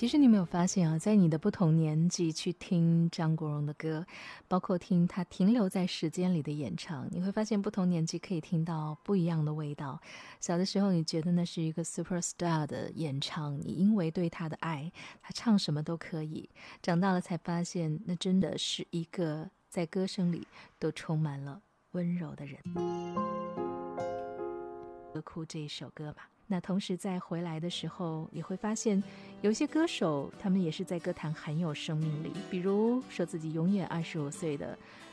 其实你有没有发现啊，在你的不同年纪去听张国荣的歌，包括听他停留在时间里的演唱，你会发现不同年纪可以听到不一样的味道。小的时候你觉得那是一个 super star 的演唱，你因为对他的爱，他唱什么都可以。长大了才发现，那真的是一个在歌声里都充满了温柔的人。歌库这一首歌吧。那同时在回来的时候，也会发现有一些歌手，他们也是在歌坛很有生命力，比如说自己永远25岁的